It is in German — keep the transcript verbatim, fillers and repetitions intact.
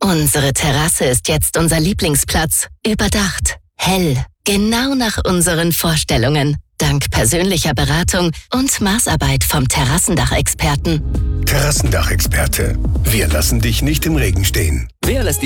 Unsere Terrasse ist jetzt unser Lieblingsplatz. Überdacht, hell, genau nach unseren Vorstellungen. Dank persönlicher Beratung und Maßarbeit vom Terrassendachexperten. Terrassendachexperte. Wir lassen dich nicht im Regen stehen. Wer lässt die